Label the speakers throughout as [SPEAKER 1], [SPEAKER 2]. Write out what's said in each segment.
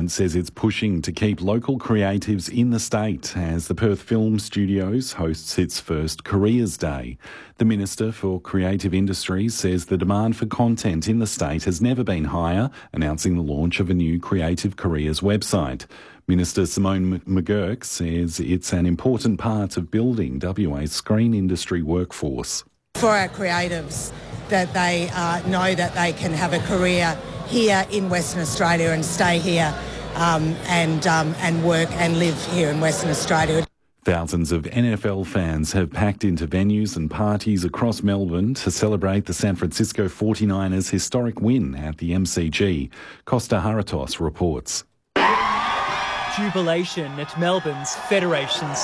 [SPEAKER 1] government says it's pushing to keep local creatives in the state as the Perth Film Studios hosts its first Careers Day. The Minister for Creative Industries says the demand for content in the state has never been higher, announcing the launch of a new Creative Careers website. Minister Simone McGurk says it's an important part of building WA's screen industry workforce.
[SPEAKER 2] For our creatives, that they know that they can have a career here in Western Australia and stay here and work and live here in Western Australia.
[SPEAKER 1] Thousands of NFL fans have packed into venues and parties across Melbourne to celebrate the San Francisco 49ers' historic win at the MCG. Costa Haratos reports.
[SPEAKER 3] Jubilation at Melbourne's Federation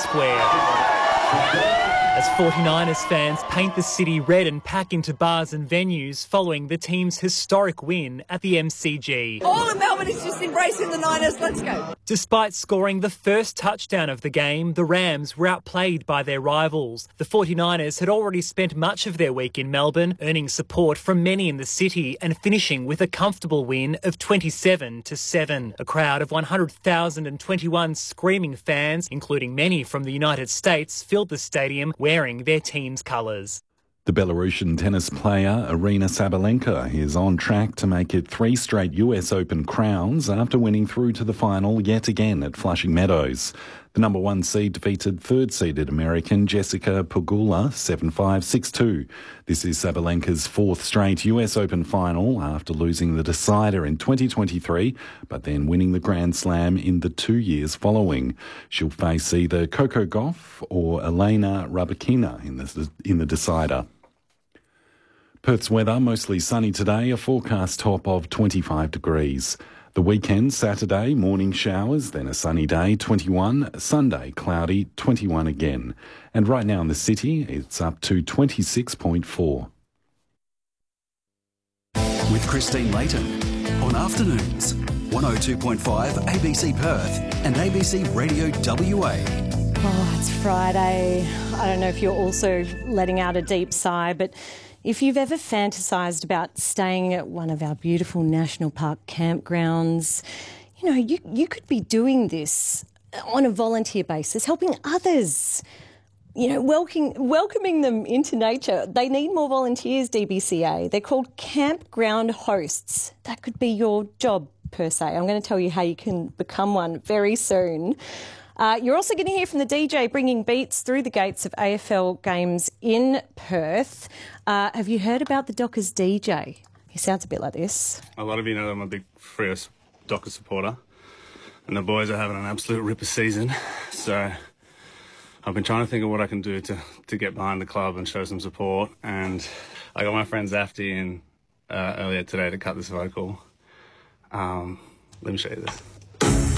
[SPEAKER 3] Square as 49ers fans paint the city red and pack into bars and venues following the team's historic win at the MCG.
[SPEAKER 4] All of Melbourne is just embracing the Niners. Let's go.
[SPEAKER 3] Despite scoring the first touchdown of the game, the Rams were outplayed by their rivals. The 49ers had already spent much of their week in Melbourne, earning support from many in the city and finishing with a comfortable win of 27-7. A crowd of 100,021 screaming fans, including many from the United States, filled the stadium wearing their team's colours.
[SPEAKER 1] The Belarusian tennis player Aryna Sabalenka is on track to make it 3 straight US Open crowns after winning through to the final yet again at Flushing Meadows. The number 1 seed defeated third-seeded American Jessica Pegula 7-5, 6-2. This is Sabalenka's 4th straight US Open final after losing the decider in 2023, but then winning the Grand Slam in the 2 years following. She'll face either Coco Gauff or Elena Rybakina in the decider. Perth's weather, mostly sunny today, a forecast top of 25 degrees. The weekend, Saturday, morning showers, then a sunny day, 21. Sunday, cloudy, 21 again. And right now in the city, it's up to 26.4.
[SPEAKER 5] With Christine Layton on Afternoons, 102.5 ABC Perth and ABC Radio WA.
[SPEAKER 6] Oh, it's Friday. I don't know if you're also letting out a deep sigh, but if you've ever fantasised about staying at one of our beautiful national park campgrounds, you know, you could be doing this on a volunteer basis, helping others, you know, welcoming them into nature. They need more volunteers, DBCA. They're called campground hosts. That could be your job, per se. I'm going to tell you how you can become one very soon. You're also going to hear from the DJ bringing beats through the gates of AFL games in Perth. Have you heard about the Dockers DJ? He sounds a bit like this.
[SPEAKER 7] A lot of you know I'm a big Freo Dockers supporter, and the boys are having an absolute ripper season. So I've been trying to think of what I can do to get behind the club and show some support. And I got my friend Zafty in earlier today to cut this vocal. Let me show you this.